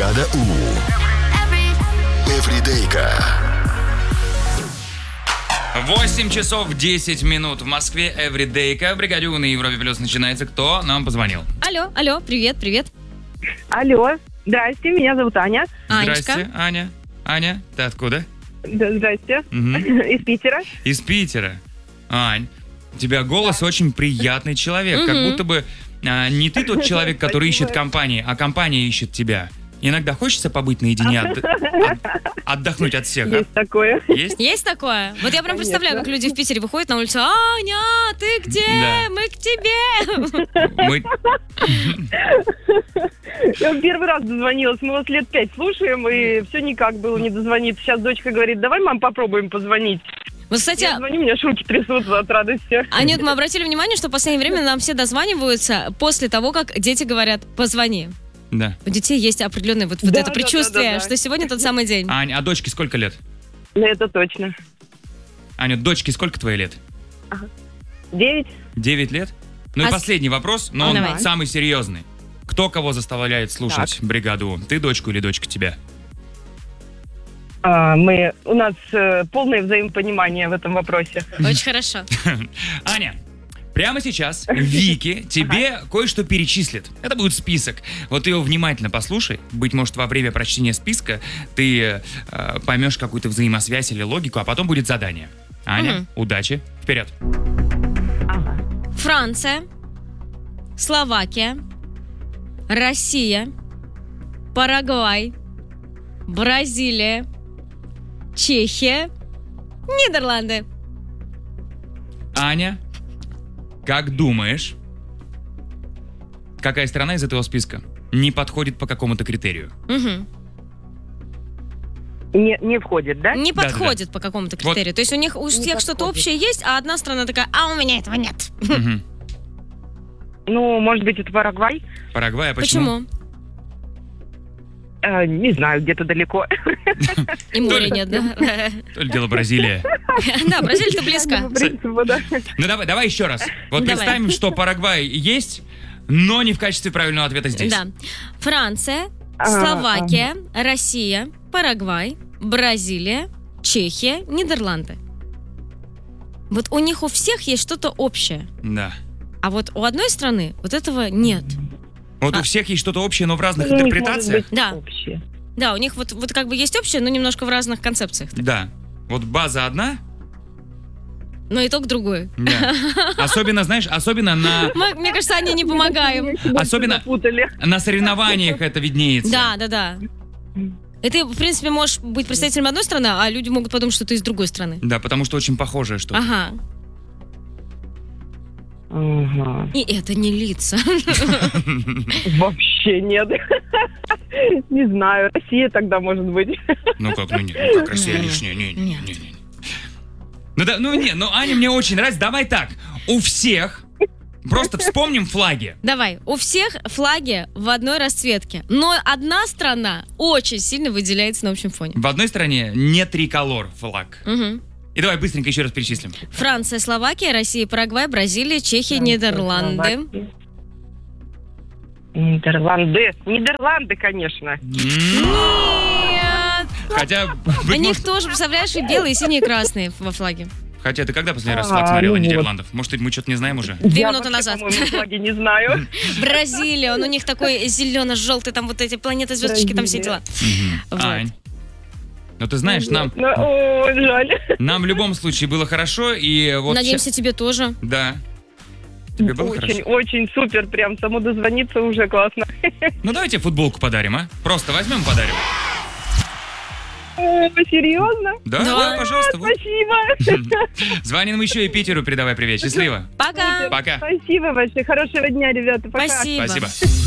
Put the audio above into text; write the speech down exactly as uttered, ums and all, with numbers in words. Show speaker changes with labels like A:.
A: Бригада У. Эвридейка.
B: восемь часов десять минут в Москве. Эвридейка. В Бригаде У на Европе Плюс начинается. Кто нам позвонил?
C: Алло, алло, привет, привет.
D: Алло, здрасте, меня зовут Аня.
C: Анечка.
B: Здрасте, Аня. Аня, ты откуда?
D: Да, здрасте,
B: Мгм.
D: из Питера.
B: Из Питера. Ань, у тебя голос очень приятный человек. Как
C: Мгм.
B: будто бы а, не ты тот человек, который
D: Спасибо.
B: ищет компании, а компания ищет тебя. Иногда хочется побыть наедине, отд- от- отдохнуть от всех, а?
D: Есть такое.
B: Есть?
C: Есть такое? Вот я прям
D: Конечно.
C: представляю, как люди в Питере выходят на улицу. Аня, ты где?
B: Да.
C: Мы к тебе.
B: Мы...
D: Я первый раз дозвонилась, мы вас лет пять слушаем, и все никак было не дозвониться. Сейчас дочка говорит, давай, мам, попробуем позвонить.
C: Вот, кстати,
D: Я звоню, у меня руки трясутся от радости.
C: Анют, мы обратили внимание, что в последнее время нам все дозваниваются после того, как дети говорят «позвони».
B: Да.
C: У детей есть определенное вот, вот
D: Да,
C: это
D: да,
C: предчувствие,
D: да, да, да.
C: что сегодня тот самый день.
B: Ань, а дочке сколько лет?
D: Ну, это точно.
B: Аня, дочке сколько твоей лет?
D: Девять?
B: Девять лет? Ну
C: А
B: и
C: с-
B: последний вопрос, но
C: А,
B: он
C: давай.
B: самый серьезный. Кто кого заставляет слушать бригаду У? Ты дочку или дочка тебя?
D: А, мы, у нас э, полное взаимопонимание в этом вопросе.
C: Очень хорошо.
B: Аня, прямо сейчас Вики тебе кое-что перечислит. Это будет список. Вот ты его внимательно послушай. Быть может, во время прочтения списка ты э, поймешь какую-то взаимосвязь или логику, а потом будет задание. Аня,
C: Мгм.
B: удачи. Вперед.
D: Ага.
C: Франция, Словакия, Россия, Парагвай, Бразилия, Чехия, Нидерланды.
B: Аня, как думаешь, какая страна из этого списка не подходит по какому-то критерию?
C: Мгм.
D: Не, не входит, да?
C: Не
B: Да-да-да.
C: подходит по какому-то
B: Вот.
C: критерию. То есть у них у
D: Не
C: всех что-то
D: подходит.
C: общее есть, а одна страна такая, а у меня этого нет.
B: Мгм.
D: Ну, может быть, это Парагвай?
B: Парагвай, а почему?
C: Почему?
D: Э, не знаю, где-то далеко.
C: И моря
B: ли-
C: нет, да?
B: То ли дело Бразилия.
C: Да, Бразилия-то близко.
D: По принципу, да.
B: Ну давай, давай еще раз. Вот
C: Давай.
B: представим, что Парагвай есть, но не в качестве правильного ответа здесь.
C: Да. Франция,
D: А,
C: Словакия, Россия, Парагвай, Бразилия, Чехия, Нидерланды. Вот у них у всех есть что-то общее.
B: Да.
C: А вот у одной страны вот этого нет.
B: Вот
C: А.
B: у всех есть что-то общее, но в разных
D: Ну, у них может
B: интерпретациях.
D: быть
C: Да.
D: общее.
C: Да, у них вот, вот как бы есть общее, но немножко в разных концепциях.
B: Да. Вот база одна.
C: Но итог другой.
B: Да. Особенно, знаешь, особенно на,
C: Мы, мне кажется, они не помогаем.
B: Особенно-
D: Запутали.
B: на соревнованиях это виднеется.
C: Да, да, да. И ты, в принципе, можешь быть представителем одной страны, а люди могут подумать, что ты из другой страны.
B: Да, потому что очень похожее что-то.
C: Ага.
D: Ага.
C: И это не лица.
D: Вообще нет. Не знаю. Россия тогда может быть.
B: Ну как, ну нет, ну как Россия
C: Нет.
B: лишняя, не, не,
C: Нет.
B: не, не. Ну да, ну не, ну Аня мне очень нравится. Давай так, у всех просто вспомним флаги.
C: Давай, у всех флаги в одной расцветке, но одна страна очень сильно выделяется на общем фоне.
B: В одной стране не триколор флаг.
C: Мгм.
B: И давай быстренько еще раз перечислим.
C: Франция, Словакия, Россия, Парагвай, Бразилия, Чехия, Нидерланды.
D: Нидерланды. Нидерланды, конечно.
B: М,
C: Нет!
B: Хотя,
C: На
B: быть
C: них
B: может-
C: тоже, представляешь, и белые, и синие, и красные во флаге.
B: хотя ты когда последний раз
D: А,
B: флаг смотрела
D: ну вот.
B: Нидерландов? Может, мы что-то не знаем уже?
C: Две
D: Я
C: минуты
D: вообще,
C: назад.
D: по-моему, флаги не знаю.
C: Бразилия, он у них такой зелено-желтый, там вот эти планеты, звездочки, там все дела.
B: Мгм.
C: Вот.
B: Ань, ну ты знаешь, нам,
D: Ну, о, жаль.
B: нам в любом случае было хорошо, и вот...
C: Надеемся, тебе тоже.
B: ща- Да. Тебе было
D: Очень,
B: хорошо?
D: очень супер, прям само дозвониться уже классно.
B: Ну давайте футболку подарим, а? Просто возьмем, подарим.
D: О, серьезно?
B: Да,
C: Да.
B: да, пожалуйста. вот.
D: Спасибо.
B: Звоним еще и Питеру, передавай привет. Счастливо.
C: Пока!
B: Пока.
D: Спасибо большое. Хорошего дня, ребята. Пока.
C: Спасибо.
B: Спасибо.